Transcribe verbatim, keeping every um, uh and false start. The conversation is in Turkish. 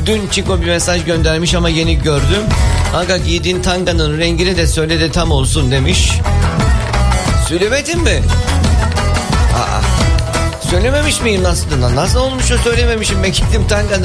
Dün Çiko bir mesaj göndermiş ama yeni gördüm. Kanka giydiğin tanganın rengini de söyle de tam olsun demiş. Söylemedin mi? Aa, söylememiş miyim nasıl? Nasıl olmuş o, söylememişim. Ben gittim tanganın